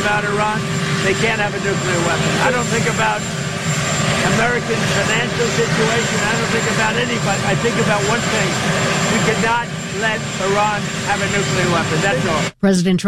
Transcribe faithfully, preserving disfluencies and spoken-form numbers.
about Iran, they can't have a nuclear weapon. I don't think about American financial situation. I don't think about anybody. I think about one thing. We cannot let Iran have a nuclear weapon. That's all. President Trump